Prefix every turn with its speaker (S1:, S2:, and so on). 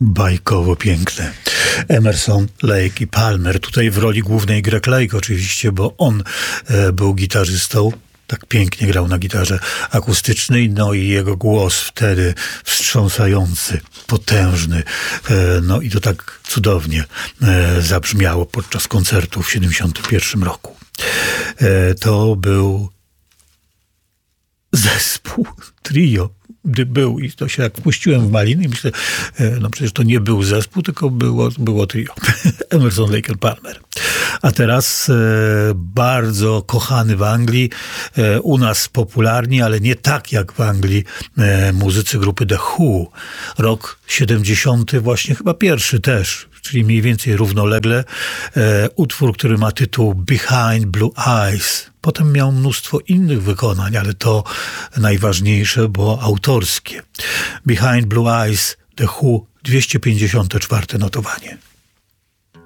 S1: Bajkowo piękne. Emerson, Lake i Palmer. Tutaj w roli głównej Greg Lake oczywiście, bo on był gitarzystą. Tak pięknie grał na gitarze akustycznej, no i jego głos wtedy wstrząsający, potężny, no i to tak cudownie zabrzmiało podczas koncertu w 1971 roku. To był zespół, trio, gdy był, i to się jak wpuściłem w maliny i myślę, no przecież to nie był zespół, tylko było trio. Emerson, Lake and Palmer. A teraz bardzo kochany w Anglii, u nas popularni, ale nie tak jak w Anglii, muzycy grupy The Who. Rok 70, właśnie chyba pierwszy też, czyli mniej więcej równolegle, utwór, który ma tytuł Behind Blue Eyes. Potem miał mnóstwo innych wykonań, ale to najważniejsze, bo autorskie. Behind Blue Eyes, The Who, 254 notowanie.